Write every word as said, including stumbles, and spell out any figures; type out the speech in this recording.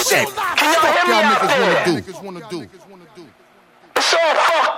shit. Can y'all hear me out there? It's all fucked